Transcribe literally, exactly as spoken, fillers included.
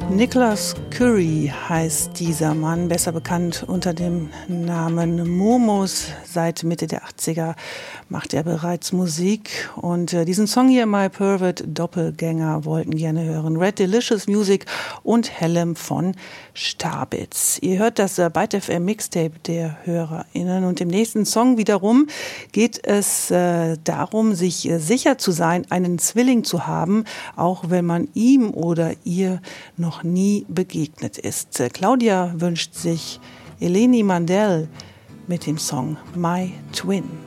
Nicholas Curry heißt dieser Mann, besser bekannt unter dem Namen Momos. Seit Mitte der achtziger macht er bereits Musik und äh, diesen Song hier, My Pervert Doppelgänger, wollten gerne hören. Red Delicious Music und Hellem von Starbitz. Ihr hört das äh, Byte F M Mixtape der HörerInnen und im nächsten Song wiederum geht es äh, darum, sich äh, sicher zu sein, einen Zwilling zu haben, auch wenn man ihm oder ihr noch nie begegnet ist. Äh, Claudia wünscht sich Eleni Mandel mit dem Song My Twin.